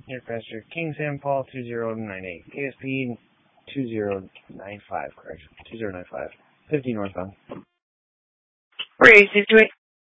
Near faster, King Sam Paul 2098. KSP 2095, correct. 2095. 50 northbound. 4868.